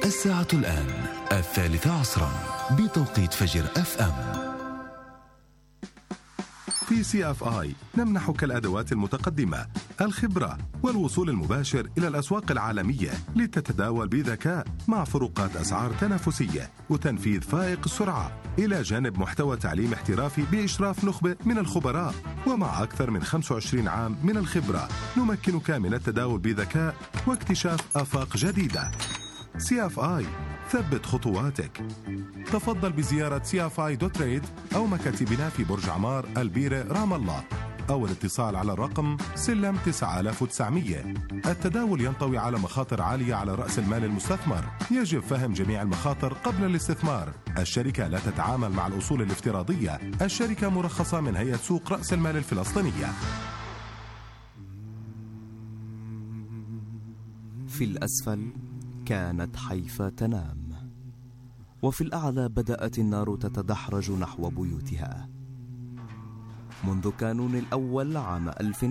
الساعة الآن 3:00 بتوقيت فجر FM. في CFI نمنحك الأدوات المتقدمة، الخبرة والوصول المباشر إلى الأسواق العالمية لتتداول بذكاء مع فروقات أسعار تنافسية وتنفيذ فائق السرعة، إلى جانب محتوى تعليم احترافي بإشراف نخبة من الخبراء. ومع أكثر من 25 عام من الخبرة نمكنك من التداول بذكاء واكتشاف آفاق جديدة. CFI، ثبت خطواتك. تفضل بزيارة cfi.trade أو مكاتبنا في برج عمار البيرة رام الله، أو الاتصال على الرقم سلم 9900. التداول ينطوي على مخاطر عالية على رأس المال المستثمر. يجب فهم جميع المخاطر قبل الاستثمار. الشركة لا تتعامل مع الأصول الافتراضية. الشركة مرخصة من هيئة سوق رأس المال الفلسطينية. في الأسفل كانت حيفا تنام، وفي الأعلى بدأت النار تتدحرج نحو بيوتها. منذ كانون الأول عام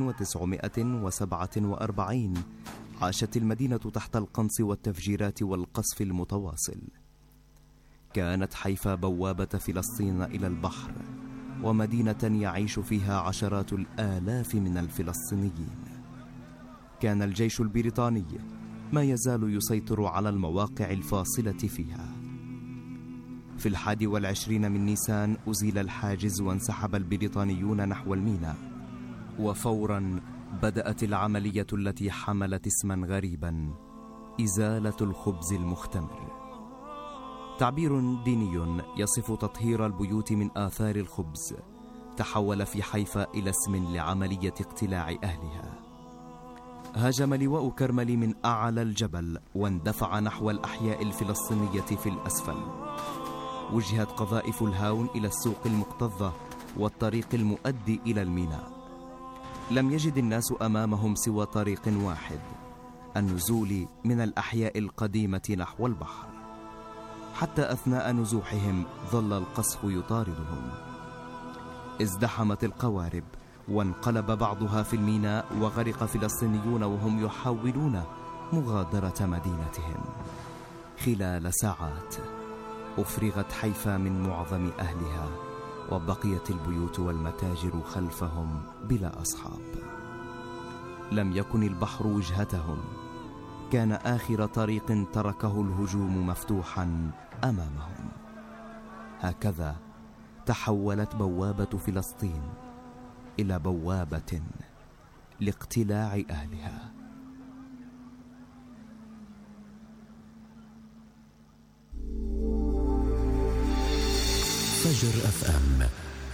1947 عاشت المدينة تحت القنص والتفجيرات والقصف المتواصل. كانت حيفا بوابة فلسطين إلى البحر، ومدينة يعيش فيها عشرات الآلاف من الفلسطينيين. كان الجيش البريطاني ما يزال يسيطر على المواقع الفاصلة فيها. في 21 من نيسان أزيل الحاجز وانسحب البريطانيون نحو الميناء، وفورا بدأت العملية التي حملت اسما غريبا: إزالة الخبز المختمر. تعبير ديني يصف تطهير البيوت من آثار الخبز تحول في حيفا إلى اسم لعملية اقتلاع أهلها. هاجم لواء كرملي من أعلى الجبل واندفع نحو الأحياء الفلسطينية في الأسفل. وجهت قذائف الهاون إلى السوق المكتظة والطريق المؤدي إلى الميناء. لم يجد الناس أمامهم سوى طريق واحد: النزول من الأحياء القديمة نحو البحر. حتى أثناء نزوحهم ظل القصف يطاردهم. ازدحمت القوارب وانقلب بعضها في الميناء، وغرق فلسطينيون وهم يحاولون مغادرة مدينتهم. خلال ساعات أفرغت حيفا من معظم أهلها، وبقيت البيوت والمتاجر خلفهم بلا أصحاب. لم يكن البحر وجهتهم، كان آخر طريق تركه الهجوم مفتوحا أمامهم. هكذا تحولت بوابة فلسطين إلى بوابة لاقتلاع أهلها. فجر FM.